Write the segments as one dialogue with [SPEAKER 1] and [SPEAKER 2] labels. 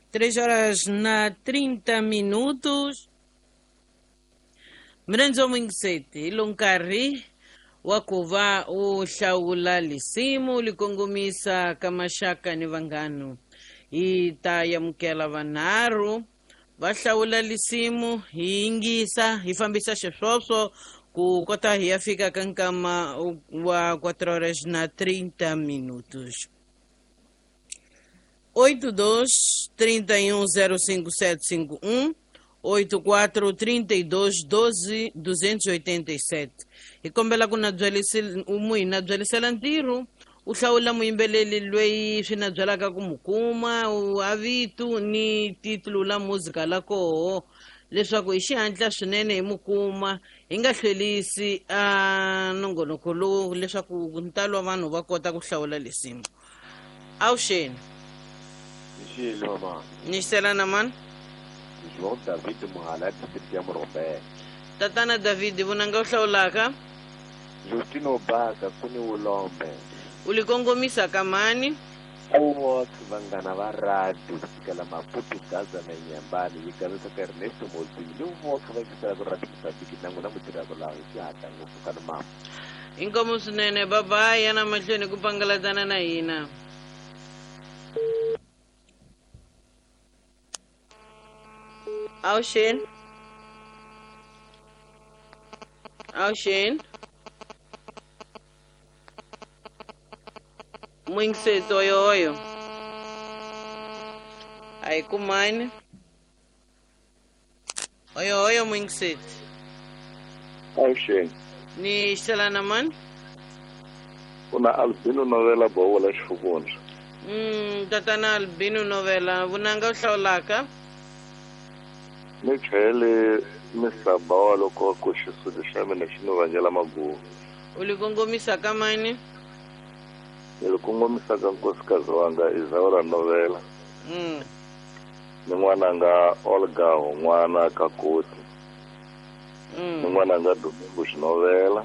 [SPEAKER 1] 3 horas na 30 minutos. Mrenzo Mwingseti, Lunkari, wakuva uhlawula lisimu likongomisa kamashaka ni vangano. Itayamukela vanaru, vahlawula lisimu, hiingisa, hifambisa sheswoso, kukota hiyafika kankama wa 4 horas na 30 minutos. 82-3105-751 84-32-12-287. Ikombela kunadzwalisela ntiru uhlawula muimbeleli lweyi swinadzwalaka kumukuma avitu ni titulu la muzika lako leswaku hi xihatla swinene hi mukuma hi nga hlwelisi nongonoko lowu leswaku ntalo wa vanhu va kota ku hlawula lesimu. Awuxeni ni xitelana mani
[SPEAKER 2] João David Muhala district ya Murombe.
[SPEAKER 1] Tatana David vunanga u hlawulaka
[SPEAKER 2] Justino Baka kuni Ulombe.
[SPEAKER 1] ulikongomisa kamani
[SPEAKER 2] Uwok vangana va radio sikala Maputo Gaza na Nyambani yikarisa ka Ernesto Mozini uwok vakisala ku radio sabiki nangu na mutira ko la xiata ngopfu mama.
[SPEAKER 1] inkomo swinene baba yana mahlweni ku pangalatana na hina. Awuxeni Mwingseti oyoyo ayikumani oyoyo Mwingseti
[SPEAKER 3] Awuxeni
[SPEAKER 1] ni xitelana mani
[SPEAKER 3] kuna Albino Novela Bowola Xifukundza.
[SPEAKER 1] tatana Albino Novela vunanga u hlawulaka
[SPEAKER 3] Ni chayele misaba loko ku xisuti xa mina xi ni vangela maguva.
[SPEAKER 1] ulikongomisa kamani
[SPEAKER 3] Ni lo kongomisaka nkosikazi wanga Isaura Novela. Ni n'wananga Olga n'wana Kakoti. Ni n'wananga Domingo Novela.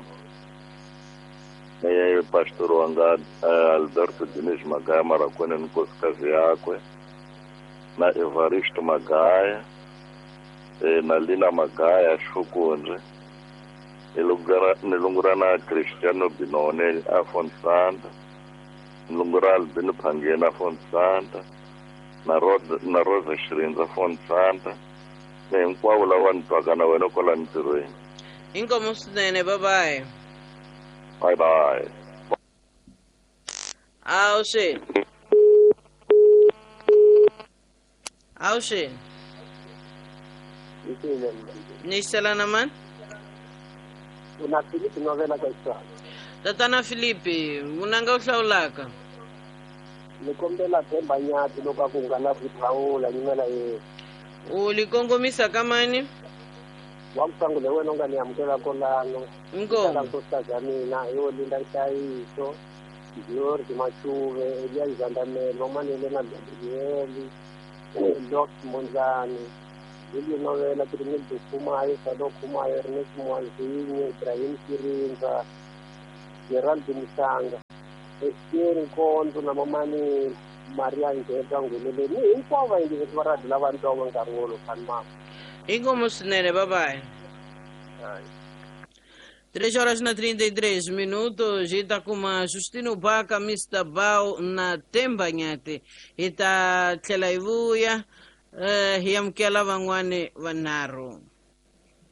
[SPEAKER 3] Ni pastor wanga Alberto Diniz Magaya Marakwane ni nkosikazi yakwe. Na Evaristo Magaya. Na Lina Magaya Xifukundza. Nilungurana Cristiano Binone Afonsanta. Nilungura Albino Phangena Afonsanta. Na Rosa Shirindza Afonsanta. Ni hinkwavo lava ni twaka na wena kwala ntirhweni.
[SPEAKER 1] inkomo swinene babaye.
[SPEAKER 3] Bye bye.
[SPEAKER 1] Awuxeni ni xitelana mani
[SPEAKER 4] Una Philip Novela ka Isaka.
[SPEAKER 1] tatana Filipi vunanga u hlawulaka
[SPEAKER 4] Ni kombela Themba Nyati loko ku nga na vuthawula nyimela
[SPEAKER 1] ulikongomisa kamani
[SPEAKER 4] wa msangu le wena nga ni amukela kolano.
[SPEAKER 1] inkomo
[SPEAKER 4] Nkosikazi ya mina yo Linda Nhlayiso, Glory Machuve, Elia Izandamela, Romanele na Gabrieli, Doc Monzani. Ili Novela Trimil Kumayo, Sado Kumayo, Ernest Mwanzinyi, Ibrahim Kirinza, Gerald Musanga. Estieni Konzo na mamani Maria Ngeza Ngulele. Ni hinkwavo yingi va radio lavantsongo nkarhi wolo kanima.
[SPEAKER 1] inkomo swinene babaye. 3 horas na 33 minutos. Ita kuma Justino Baka, Mr. Bao na Themba Nyati. Ita tlela ivuya hiyamukela van'wani vanharhu.